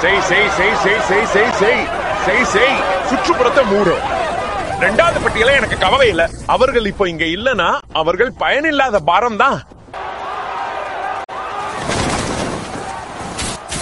செய் செய் செய் செய் செய் செய் செய் செய் செய் சுற்றுப்புறத்தை மூடு. ரெண்டாவது பட்டியல எனக்கு கவலை இல்ல. அவர்கள் இப்போ இங்க இல்லனா அவர்கள் பயனில்லாத பாரம் தான்.